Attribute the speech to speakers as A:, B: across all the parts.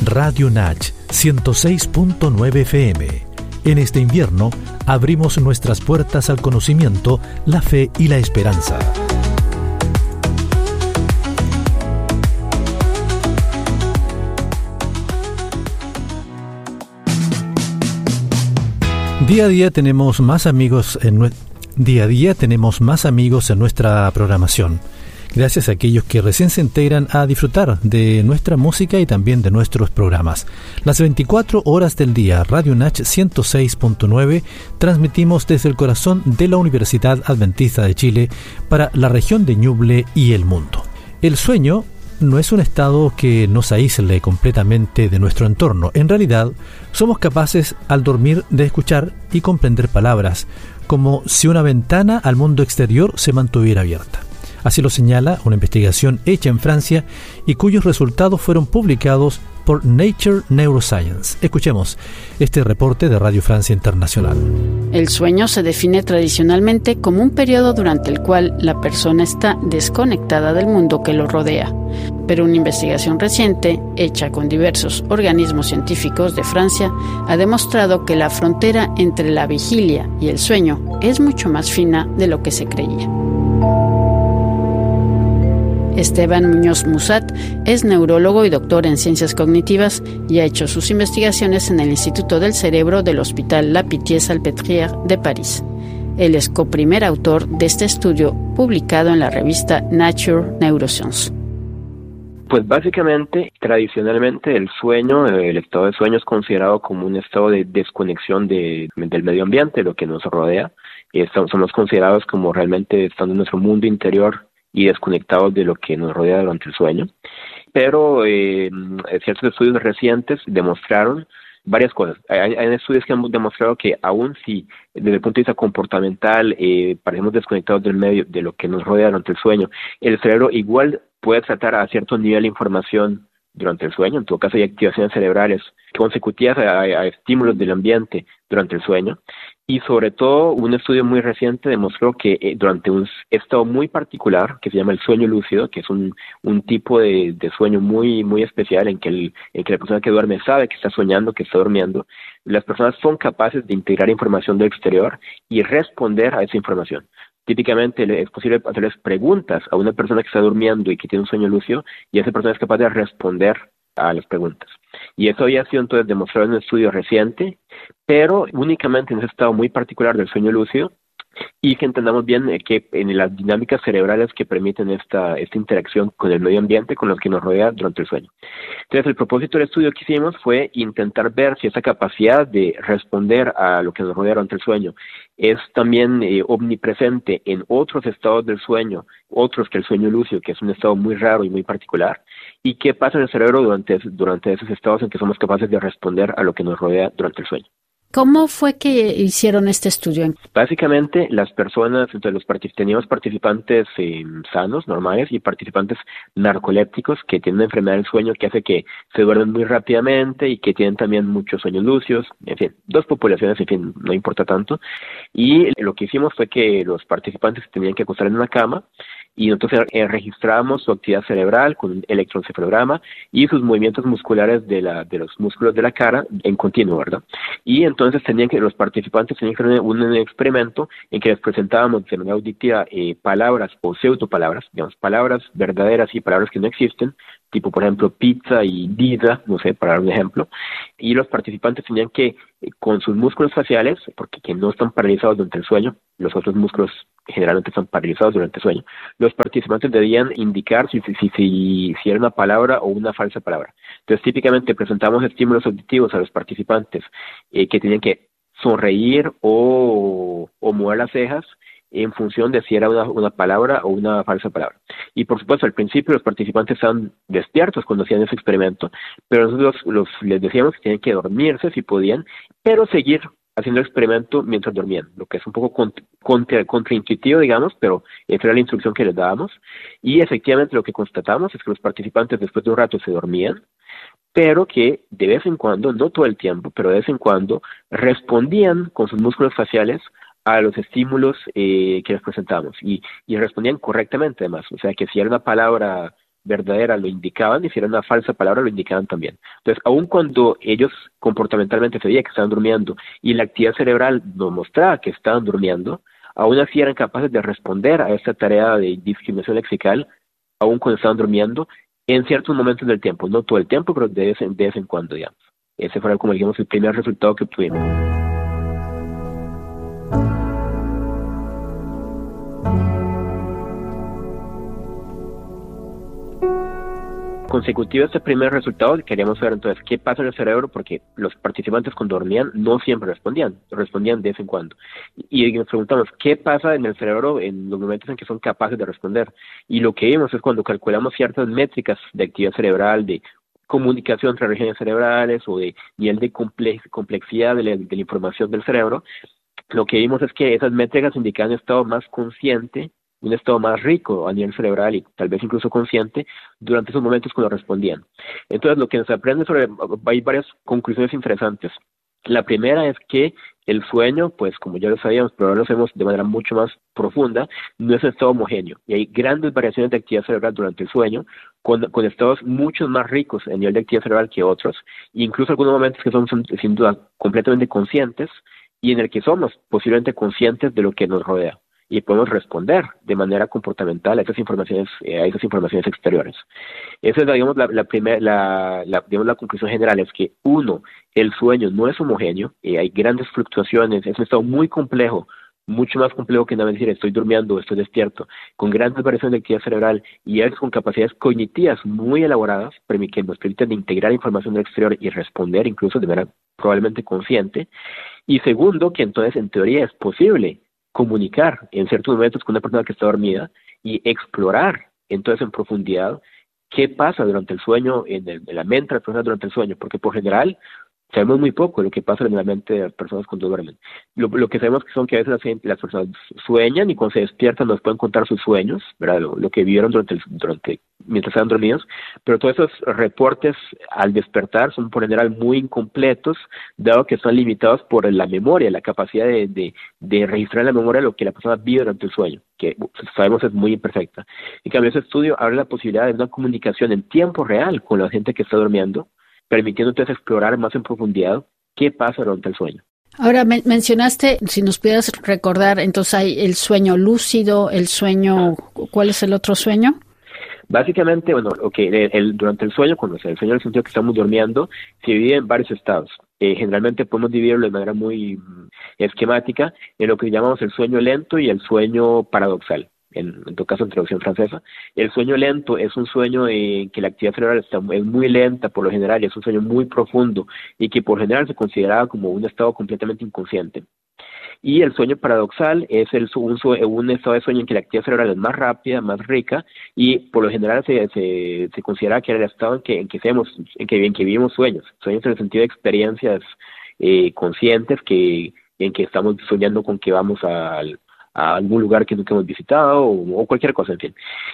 A: Radio Nach 106.9 FM. En este invierno, abrimos nuestras puertas al conocimiento, la fe y la esperanza. Día a día tenemos más amigos en nuestra programación. Gracias a aquellos que recién se integran a disfrutar de nuestra música y también de nuestros programas. Las 24 horas del día, Radio Nach 106.9, transmitimos desde el corazón de la Universidad Adventista de Chile para la región de Ñuble y el mundo. El sueño no es un estado que nos aísle completamente de nuestro entorno. En realidad, somos capaces al dormir de escuchar y comprender palabras, como si una ventana al mundo exterior se mantuviera abierta. Así lo señala una investigación hecha en Francia y cuyos resultados fueron publicados por Nature Neuroscience. Escuchemos este reporte de Radio Francia Internacional.
B: El sueño se define tradicionalmente como un periodo durante el cual la persona está desconectada del mundo que lo rodea. Pero una investigación reciente, hecha con diversos organismos científicos de Francia, ha demostrado que la frontera entre la vigilia y el sueño es mucho más fina de lo que se creía. Esteban Muñoz Musat es neurólogo y doctor en ciencias cognitivas y ha hecho sus investigaciones en el Instituto del Cerebro del Hospital La Pitié-Salpêtrière de París. Él es coprimer autor de este estudio publicado en la revista Nature Neuroscience.
C: Pues básicamente, tradicionalmente el sueño, el estado de sueño es considerado como un estado de desconexión del medio ambiente, lo que nos rodea. Somos considerados como realmente estando en nuestro mundo interior y desconectados de lo que nos rodea durante el sueño. Pero ciertos estudios recientes demostraron varias cosas. Hay estudios que han demostrado que aun si desde el punto de vista comportamental parecemos desconectados del medio, de lo que nos rodea durante el sueño, el cerebro igual puede tratar a cierto nivel de información durante el sueño. En todo caso hay activaciones cerebrales consecutivas a estímulos del ambiente durante el sueño. Y sobre todo, un estudio muy reciente demostró que durante un estado muy particular, que se llama el sueño lúcido, que es un tipo de sueño muy muy especial en que la persona que duerme sabe que está soñando, que está durmiendo, las personas son capaces de integrar información del exterior y responder a esa información. Típicamente es posible hacerles preguntas a una persona que está durmiendo y que tiene un sueño lúcido, y esa persona es capaz de responder a las preguntas. Y eso había sido entonces demostrado en un estudio reciente, pero únicamente en ese estado muy particular del sueño lúcido, y que entendamos bien que en las dinámicas cerebrales que permiten esta interacción con el medio ambiente, con lo que nos rodea durante el sueño. Entonces, el propósito del estudio que hicimos fue intentar ver si esa capacidad de responder a lo que nos rodea durante el sueño es también omnipresente en otros estados del sueño, otros que el sueño lúcido, que es un estado muy raro y muy particular, y qué pasa en el cerebro durante esos estados en que somos capaces de responder a lo que nos rodea durante el sueño.
B: ¿Cómo fue que hicieron este estudio?
C: Básicamente, las personas, teníamos participantes sanos, normales, y participantes narcolépticos que tienen una enfermedad del sueño que hace que se duermen muy rápidamente y que tienen también muchos sueños lúcidos. En fin, dos poblaciones, en fin, no importa tanto. Y lo que hicimos fue que los participantes se tenían que acostar en una cama, y entonces registramos su actividad cerebral con un electroencefalograma y sus movimientos musculares de los músculos de la cara en continuo, ¿verdad? Y entonces los participantes tenían que hacer un experimento en que les presentábamos de manera auditiva palabras o pseudopalabras, digamos, palabras verdaderas y palabras que no existen, tipo, por ejemplo, pizza y vida, no sé, para dar un ejemplo, y los participantes tenían que, con sus músculos faciales, porque que no están paralizados durante el sueño, los otros músculos generalmente están paralizados durante el sueño, los participantes debían indicar si era una palabra o una falsa palabra. Entonces, típicamente presentamos estímulos auditivos a los participantes que tenían que sonreír o mover las cejas en función de si era una palabra o una falsa palabra. Y por supuesto, al principio los participantes estaban despiertos cuando hacían ese experimento, pero nosotros les decíamos que tenían que dormirse si podían, pero seguir haciendo el experimento mientras dormían, lo que es un poco contraintuitivo, digamos, pero esa era la instrucción que les dábamos. Y efectivamente lo que constatamos es que los participantes después de un rato se dormían, pero que de vez en cuando, no todo el tiempo, pero de vez en cuando respondían con sus músculos faciales a los estímulos que les presentamos y respondían correctamente además. O sea que si era una palabra verdadera lo indicaban, y si era una falsa palabra lo indicaban también. Entonces, aun cuando ellos comportamentalmente se veía que estaban durmiendo y la actividad cerebral nos mostraba que estaban durmiendo, aún así eran capaces de responder a esta tarea de discriminación lexical, aun cuando estaban durmiendo, en ciertos momentos del tiempo, no todo el tiempo, pero de vez en cuando, digamos. Ese fue, como digamos, el primer resultado que obtuvimos. Consecutivo a este primer resultado, queríamos ver entonces qué pasa en el cerebro, porque los participantes cuando dormían no siempre respondían de vez en cuando. Y nos preguntamos, ¿qué pasa en el cerebro en los momentos en que son capaces de responder? Y lo que vimos es cuando calculamos ciertas métricas de actividad cerebral, de comunicación entre regiones cerebrales o de nivel de complejidad de la información del cerebro, lo que vimos es que esas métricas indicaban un estado más consciente, un estado más rico a nivel cerebral y tal vez incluso consciente durante esos momentos cuando respondían. Entonces, lo que nos aprende hay varias conclusiones interesantes. La primera es que el sueño, pues como ya lo sabíamos, pero ahora lo sabemos de manera mucho más profunda, no es un estado homogéneo y hay grandes variaciones de actividad cerebral durante el sueño, con estados mucho más ricos en nivel de actividad cerebral que otros, e incluso algunos momentos que son sin duda completamente conscientes y en el que somos posiblemente conscientes de lo que nos rodea y podemos responder de manera comportamental a esas informaciones exteriores. Esa es, digamos, la conclusión general, es que uno, el sueño no es homogéneo, hay grandes fluctuaciones, es un estado muy complejo, mucho más complejo que nada decir estoy durmiendo o estoy despierto, con grandes variaciones de actividad cerebral y con capacidades cognitivas muy elaboradas que nos permiten integrar información del exterior y responder incluso de manera probablemente consciente. Y segundo, que entonces en teoría es posible comunicar en ciertos momentos con una persona que está dormida y explorar entonces en profundidad qué pasa durante el sueño, en la mente de las personas durante el sueño, porque por general sabemos muy poco de lo que pasa en la mente de las personas cuando duermen. Lo que sabemos que a veces las personas sueñan y cuando se despiertan nos pueden contar sus sueños, ¿verdad? Lo que vivieron mientras estaban dormidos, pero todos esos reportes al despertar son por general muy incompletos, dado que están limitados por la memoria, la capacidad de registrar en la memoria lo que la persona vive durante el sueño, que sabemos es muy imperfecta. En cambio, ese estudio abre la posibilidad de una comunicación en tiempo real con la gente que está durmiendo, permitiendo entonces explorar más en profundidad qué pasa durante el sueño.
B: Ahora mencionaste, si nos pudieras recordar, entonces hay el sueño lúcido, el sueño, ¿cuál es el otro sueño?
C: Básicamente, durante el sueño, cuando el sueño en el sentido que estamos durmiendo, se divide en varios estados. Generalmente podemos dividirlo de manera muy esquemática en lo que llamamos el sueño lento y el sueño paradoxal. En tu caso, en traducción francesa. El sueño lento es un sueño en que la actividad cerebral es muy lenta por lo general, y es un sueño muy profundo y que por general se consideraba como un estado completamente inconsciente. Y el sueño paradoxal es un estado de sueño en que la actividad cerebral es más rápida, más rica, y por lo general se considera que era el estado en que vivimos sueños en el sentido de experiencias conscientes en que estamos soñando con que vamos a algún lugar que nunca hemos visitado o cualquier cosa, en fin.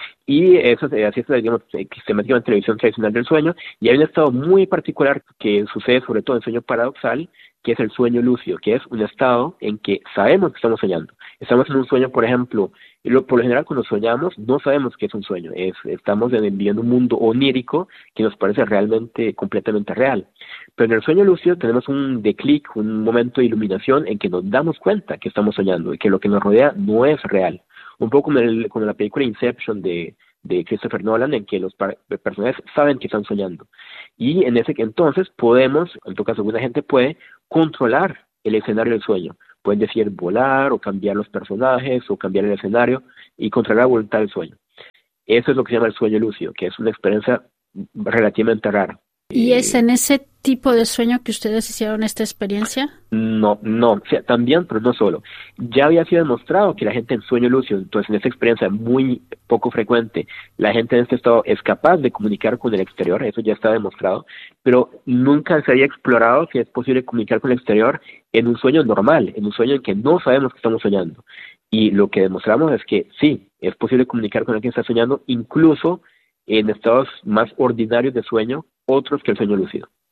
C: Y eso así es, digamos, sistemáticamente la visión tradicional del sueño. Y hay un estado muy particular que sucede sobre todo en el sueño paradoxal, que es el sueño lúcido, que es un estado en que sabemos que estamos soñando. Estamos en un sueño, por ejemplo, por lo general cuando soñamos no sabemos que es un sueño, estamos viviendo un mundo onírico que nos parece realmente completamente real. Pero en el sueño lúcido tenemos un declic, un momento de iluminación en que nos damos cuenta que estamos soñando y que lo que nos rodea no es real. Un poco como la película Inception de Christopher Nolan, en que los personajes saben que están soñando. Y en ese entonces podemos, en todo caso alguna gente puede, controlar el escenario del sueño. Pueden decir volar o cambiar los personajes o cambiar el escenario y controlar la voluntad del sueño. Eso es lo que se llama el sueño lúcido, que es una experiencia relativamente rara.
B: ¿Y es en ese tipo de sueño que ustedes hicieron esta experiencia?
C: No, o sea, también, pero no solo. Ya había sido demostrado que la gente en sueño lúcido, entonces en esta experiencia muy poco frecuente, la gente en este estado es capaz de comunicar con el exterior, eso ya está demostrado, pero nunca se había explorado si es posible comunicar con el exterior en un sueño normal, en un sueño en que no sabemos que estamos soñando. Y lo que demostramos es que sí, es posible comunicar con el que está soñando, incluso en estados más ordinarios de sueño, otros que el sueño lúcido.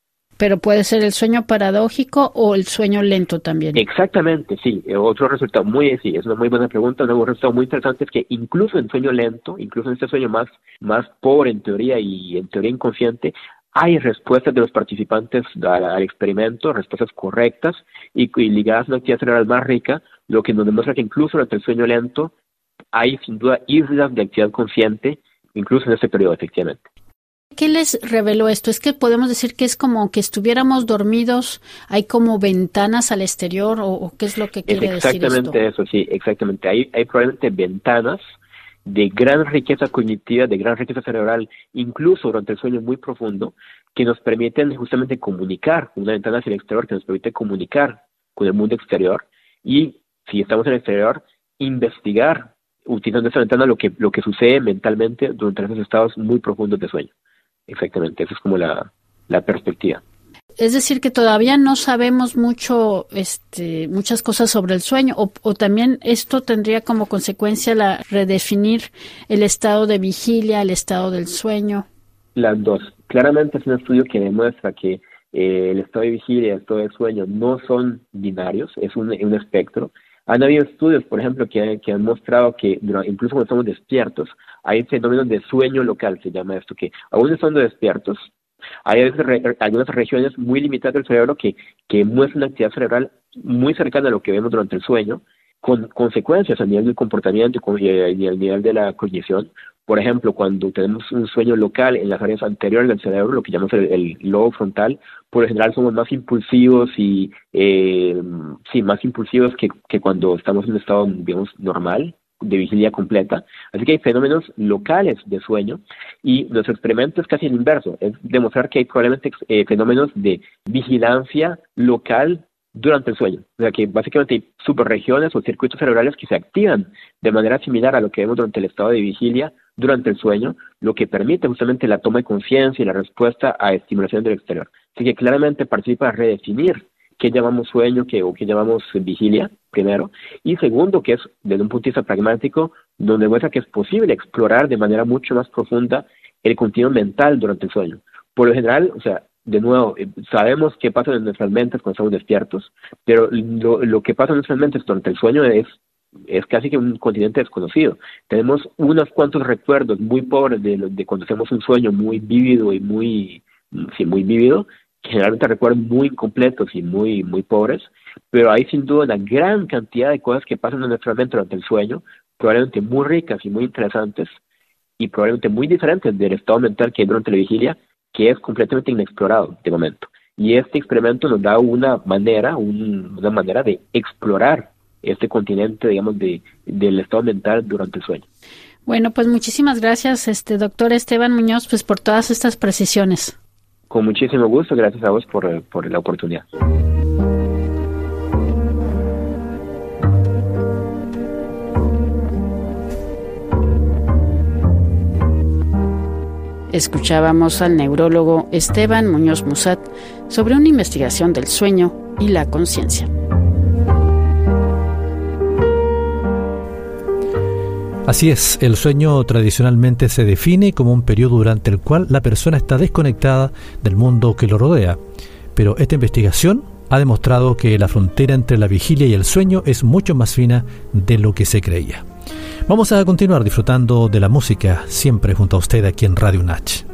B: Pero puede ser el sueño paradójico o el sueño lento también.
C: Exactamente, sí. Otro resultado es una muy buena pregunta. Un resultado muy interesante es que incluso en sueño lento, incluso en este sueño más pobre en teoría y en teoría inconsciente, hay respuestas de los participantes al experimento, respuestas correctas y ligadas a una actividad cerebral más rica, lo que nos demuestra que incluso durante el sueño lento hay sin duda islas de actividad consciente, incluso en este periodo, efectivamente.
B: ¿Qué les reveló esto? Es que podemos decir que es como que estuviéramos dormidos, hay como ventanas al exterior, o ¿qué es lo que quiere decir esto?
C: Exactamente eso, sí, exactamente. Hay probablemente ventanas de gran riqueza cognitiva, de gran riqueza cerebral, incluso durante el sueño muy profundo, que nos permiten justamente comunicar, una ventana hacia el exterior que nos permite comunicar con el mundo exterior y, si estamos en el exterior, investigar, utilizando esa ventana, lo que sucede mentalmente durante esos estados muy profundos de sueño. Exactamente, esa es como la perspectiva.
B: Es decir, que todavía no sabemos muchas cosas sobre el sueño, o también esto tendría como consecuencia redefinir el estado de vigilia, el estado del sueño.
C: Las dos. Claramente es un estudio que demuestra que el estado de vigilia y el estado de sueño no son binarios, es un espectro. Han habido estudios, por ejemplo, que han mostrado que incluso cuando estamos despiertos, hay fenómenos de sueño local, se llama esto, que aún estando despiertos, hay algunas regiones muy limitadas del cerebro que muestran una actividad cerebral muy cercana a lo que vemos durante el sueño, con consecuencias a nivel del comportamiento y al nivel de la cognición. Por ejemplo, cuando tenemos un sueño local en las áreas anteriores del cerebro, lo que llamamos el lobo frontal, por lo general somos más impulsivos más impulsivos que cuando estamos en un estado, digamos, normal, de vigilia completa. Así que hay fenómenos locales de sueño y nuestro experimento es casi el inverso, es demostrar que hay probablemente fenómenos de vigilancia local durante el sueño. O sea que básicamente hay subregiones o circuitos cerebrales que se activan de manera similar a lo que vemos durante el estado de vigilia durante el sueño, lo que permite justamente la toma de conciencia y la respuesta a estimulación del exterior. Así que claramente participa a redefinir qué llamamos sueño o qué llamamos vigilia, primero, y segundo, que es desde un punto de vista pragmático, donde muestra que es posible explorar de manera mucho más profunda el contenido mental durante el sueño. Por lo general, o sea, de nuevo, sabemos qué pasa en nuestras mentes cuando estamos despiertos, pero lo que pasa en nuestras mentes durante el sueño es casi que un continente desconocido. Tenemos unos cuantos recuerdos muy pobres de cuando hacemos un sueño muy vívido y muy vívido, generalmente recuerdos muy incompletos y muy pobres, pero hay sin duda una gran cantidad de cosas que pasan en nuestra mente durante el sueño, probablemente muy ricas y muy interesantes, y probablemente muy diferentes del estado mental que hay durante la vigilia, que es completamente inexplorado de momento. Y este experimento nos da una manera de explorar este continente, digamos, del estado mental durante el sueño.
B: Bueno, pues muchísimas gracias, doctor Esteban Muñoz, pues por todas estas precisiones.
C: Con muchísimo gusto, gracias a vos por la oportunidad.
B: Escuchábamos al neurólogo Esteban Muñoz Musat sobre una investigación del sueño y la conciencia.
A: Así es, el sueño tradicionalmente se define como un periodo durante el cual la persona está desconectada del mundo que lo rodea. Pero esta investigación ha demostrado que la frontera entre la vigilia y el sueño es mucho más fina de lo que se creía. Vamos a continuar disfrutando de la música siempre junto a usted aquí en Radio Natch.